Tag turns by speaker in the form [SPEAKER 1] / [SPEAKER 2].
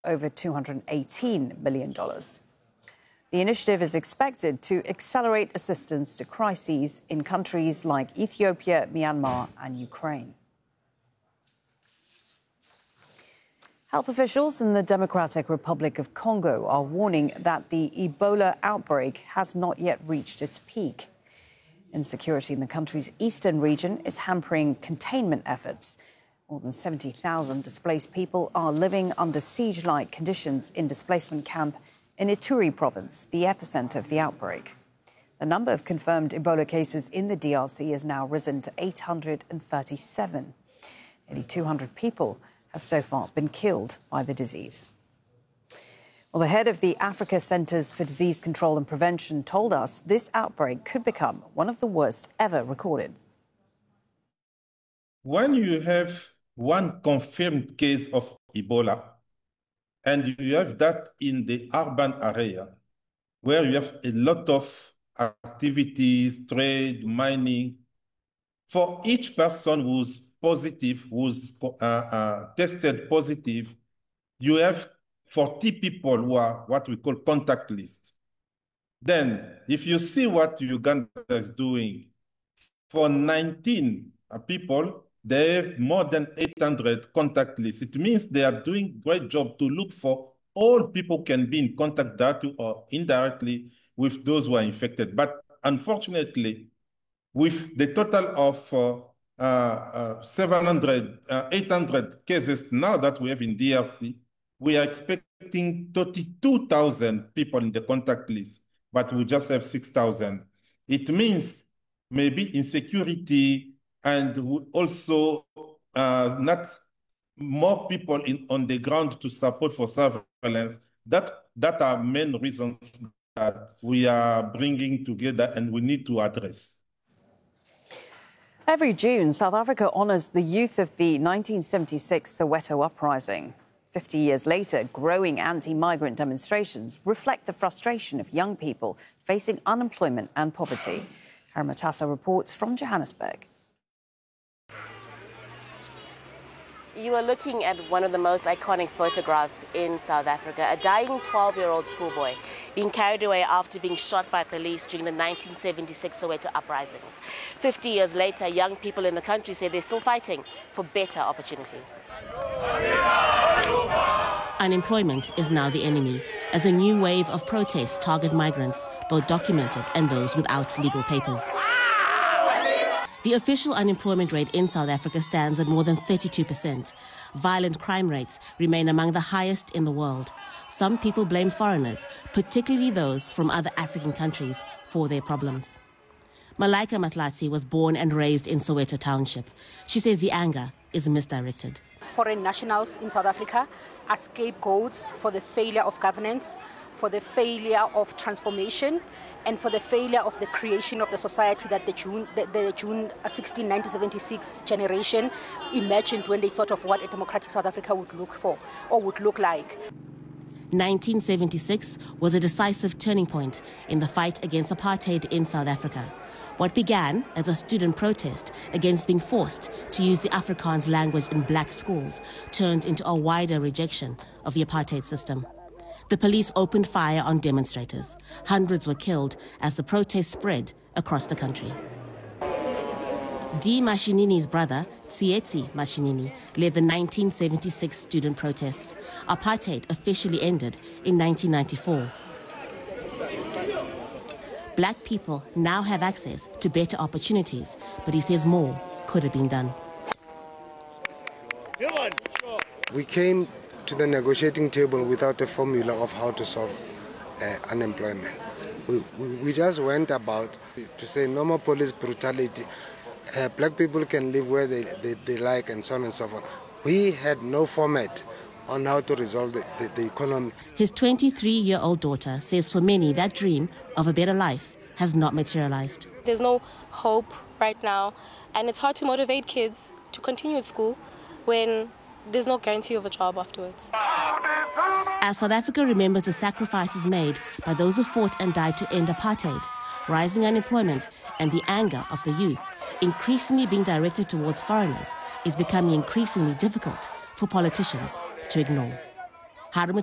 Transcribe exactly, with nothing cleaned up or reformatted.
[SPEAKER 1] over two hundred eighteen million dollars. The initiative is expected to accelerate assistance to crises in countries like Ethiopia, Myanmar and Ukraine. Health officials in the Democratic Republic of Congo are warning that the Ebola outbreak has not yet reached its peak. Insecurity in the country's eastern region is hampering containment efforts. More than seventy thousand displaced people are living under siege-like conditions in displacement camp in Ituri province, the epicenter of the outbreak. The number of confirmed Ebola cases in the D R C has now risen to eight hundred thirty-seven. Nearly two hundred people have so far been killed by the disease. Well, the head of the Africa Centers for Disease Control and Prevention told us this outbreak could become one of the worst ever recorded.
[SPEAKER 2] When you have one confirmed case of Ebola, and you have that in the urban area, where you have a lot of activities, trade, mining, for each person who's positive, who's uh, uh, tested positive, you have forty people who are what we call contact list. Then, if you see what Uganda is doing, for nineteen people, they have more than eight hundred contact lists. It means they are doing a great job to look for all people can be in contact directly or indirectly with those who are infected. But unfortunately, with the total of uh, uh, uh, seven hundred, uh, eight hundred cases now that we have in D R C, we are expecting thirty-two thousand people in the contact list, but we just have six thousand. It means maybe insecurity and also uh, not more people in, on the ground to support for surveillance. That, that are main reasons that we are bringing together and we need to address.
[SPEAKER 1] Every June, South Africa honours the youth of the nineteen seventy-six Soweto uprising. Fifty years later, growing anti-migrant demonstrations reflect the frustration of young people facing unemployment and poverty. Haramatasa reports from Johannesburg.
[SPEAKER 3] You are looking at one of the most iconic photographs in South Africa, a dying twelve-year-old schoolboy being carried away after being shot by police during the nineteen seventy-six Soweto uprisings. Fifty years later, young people in the country say they're still fighting for better opportunities.
[SPEAKER 4] Unemployment is now the enemy, as a new wave of protests target migrants, both documented and those without legal papers. The official unemployment rate in South Africa stands at more than thirty-two percent. Violent crime rates remain among the highest in the world. Some people blame foreigners, particularly those from other African countries, for their problems. Malaika Matlatsi was born and raised in Soweto Township. She says the anger is misdirected.
[SPEAKER 5] Foreign nationals in South Africa are scapegoats for the failure of governance, for the failure of transformation, and for the failure of the creation of the society that the June, the, the June sixteenth, nineteen seventy-six generation imagined when they thought of what a democratic South Africa would look for or would look like.
[SPEAKER 4] nineteen seventy-six was a decisive turning point in the fight against apartheid in South Africa. What began as a student protest against being forced to use the Afrikaans language in black schools turned into a wider rejection of the apartheid system. The police opened fire on demonstrators. Hundreds were killed as the protest spread across the country. D. Mashinini's brother, Tsietsi Mashinini, led the nineteen seventy-six student protests. Apartheid officially ended in nineteen ninety-four. Black people now have access to better opportunities, but he says more could have been done.
[SPEAKER 6] We came to the negotiating table without a formula of how to solve uh, unemployment. We, we, we just went about to say no more police brutality. Uh, black people can live where they, they, they like and so on and so forth. We had no format on how to resolve the, the, the economy.
[SPEAKER 4] His twenty-three-year-old daughter says for many that dream of a better life has not materialized.
[SPEAKER 7] There's no hope right now, and it's hard to motivate kids to continue at school when there's no guarantee of a job afterwards.
[SPEAKER 4] As South Africa remembers the sacrifices made by those who fought and died to end apartheid, rising unemployment and the anger of the youth, increasingly being directed towards foreigners, is becoming increasingly difficult for politicians to ignore. Haruma